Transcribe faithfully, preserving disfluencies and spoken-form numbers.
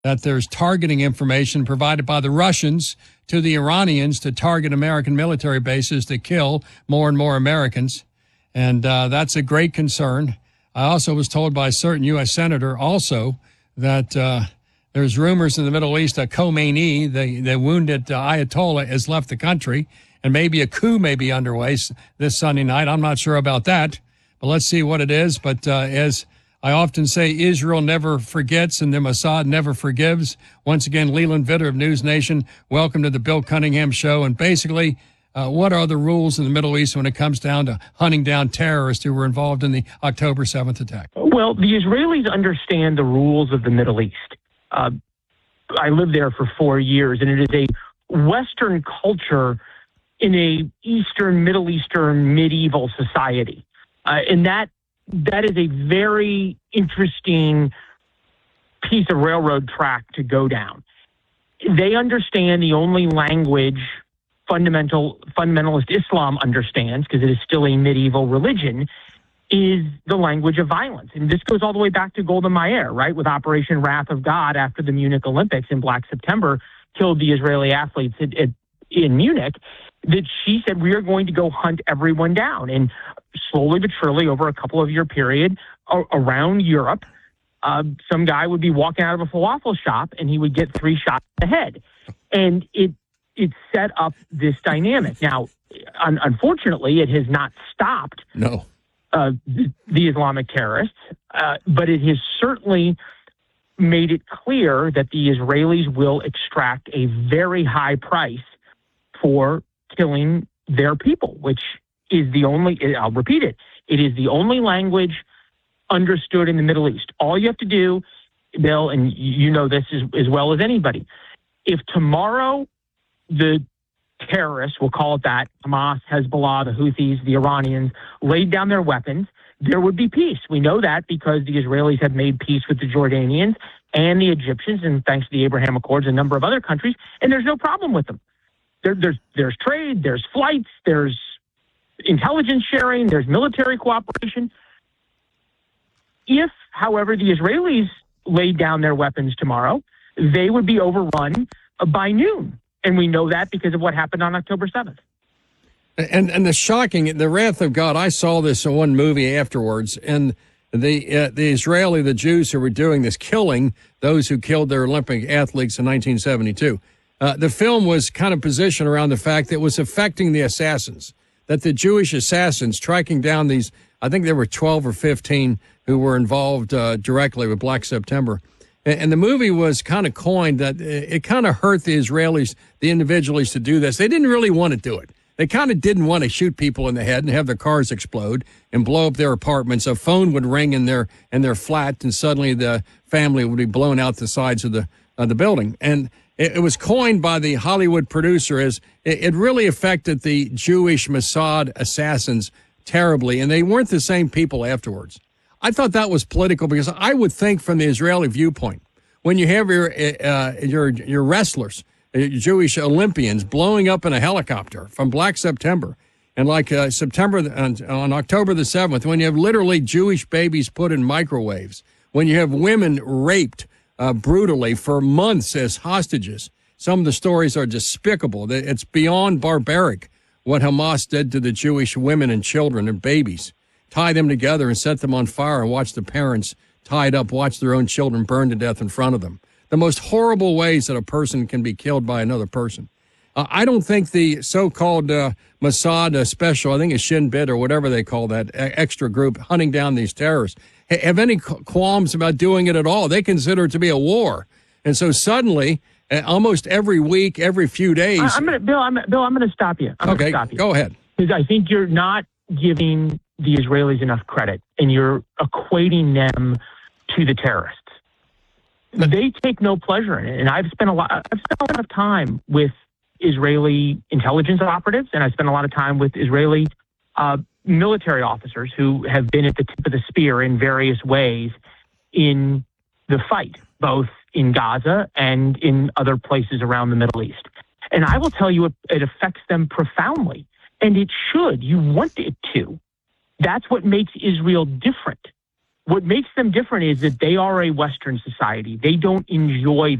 that there's targeting information provided by the Russians to the Iranians to target American military bases to kill more and more Americans. And uh, that's a great concern. I also was told by a certain U S senator also that uh, there's rumors in the Middle East that Khomeini, the, the wounded uh, Ayatollah, has left the country, and maybe a coup may be underway this Sunday night. I'm not sure about that, but let's see what it is. But uh, as I often say, Israel never forgets and the Mossad never forgives. Once again, Leland Vitter of News Nation, welcome to the Bill Cunningham Show. And basically, uh, what are the rules in the Middle East when it comes down to hunting down terrorists who were involved in the October seventh attack? Well, the Israelis understand the rules of the Middle East. Uh, I lived there for four years, and it is a Western culture in a Eastern, Middle Eastern, medieval society. Uh, and that That is a very interesting piece of railroad track to go down. They understand the only language fundamental fundamentalist Islam understands, because it is still a medieval religion, is the language of violence. And this goes all the way back to Golda Meir, right, with Operation Wrath of God after the Munich Olympics in Black September killed the Israeli athletes at, at, in Munich, that she said, we are going to go hunt everyone down. And slowly but surely, over a couple of year period a- around Europe, uh, some guy would be walking out of a falafel shop and he would get three shots in the head. And it it set up this dynamic. Now, un- unfortunately, it has not stopped no. uh, the, the Islamic terrorists, uh, but it has certainly made it clear that the Israelis will extract a very high price for killing their people, which is the only, I'll repeat it, it is the only language understood in the Middle East. All you have to do, Bill, and you know this as, as well as anybody, if tomorrow the terrorists, we'll call it that, Hamas, Hezbollah, the Houthis, the Iranians, laid down their weapons, there would be peace. We know that because the Israelis have made peace with the Jordanians and the Egyptians, and thanks to the Abraham Accords, a number of other countries, and there's no problem with them. There, there's there's trade, there's flights, there's intelligence sharing, there's military cooperation. If, however, the Israelis laid down their weapons tomorrow, they would be overrun by noon. And we know that because of what happened on October seventh. And and the shocking, the wrath of God, I saw this in one movie afterwards, and the uh, the Israeli, the Jews who were doing this, killing those who killed their Olympic athletes in nineteen seventy-two. Uh, the film was kind of positioned around the fact that it was affecting the assassins, that the Jewish assassins striking down these, I think there were twelve or fifteen who were involved uh, directly with Black September. And, and the movie was kind of coined that it, it kind of hurt the Israelis, the individuals to do this. They didn't really want to do it. They kind of didn't want to shoot people in the head and have their cars explode and blow up their apartments. A phone would ring in their in their flat, and suddenly the family would be blown out the sides of the of the building. And it, it was coined by the Hollywood producer as it, it really affected the Jewish Mossad assassins terribly, and they weren't the same people afterwards. I thought that was political because I would think from the Israeli viewpoint, when you have your uh, your your wrestlers, Jewish Olympians blowing up in a helicopter from Black September, and like uh, September on, on October the seventh, when you have literally Jewish babies put in microwaves, when you have women raped uh, brutally for months as hostages, some of the stories are despicable. It's beyond barbaric what Hamas did to the Jewish women and children and babies. Tie them together and set them on fire and watch the parents tied up, watch their own children burn to death in front of them. The most horrible ways that a person can be killed by another person. Uh, I don't think the so-called uh, Mossad uh, special, I think it's Shin Bet or whatever they call that uh, extra group hunting down these terrorists, ha- have any qualms about doing it at all. They consider it to be a war. And so suddenly, uh, almost every week, every few days... I, I'm gonna, Bill, I'm, Bill, I'm going to stop you. I'm okay, stop you. Go ahead. Because I think you're not giving the Israelis enough credit, and you're equating them to the terrorists. They take no pleasure in it, and I've spent a lot. I've spent a lot of time with Israeli intelligence operatives, and I spent a lot of time with Israeli uh, military officers who have been at the tip of the spear in various ways in the fight, both in Gaza and in other places around the Middle East. And I will tell you, it, it affects them profoundly, and it should. You want it to. That's what makes Israel different. what makes them different is that they are a Western society. They don't enjoy